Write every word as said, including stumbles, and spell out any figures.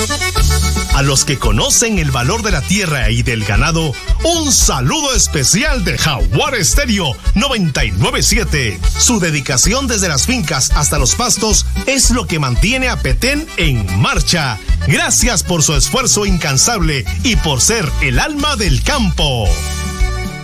A los que conocen el valor de la tierra y del ganado, un saludo especial de Jaguar Estéreo noventa y nueve punto siete. Su dedicación desde las fincas hasta los pastos es lo que mantiene a Petén en marcha. Gracias por su esfuerzo incansable y por ser el alma del campo.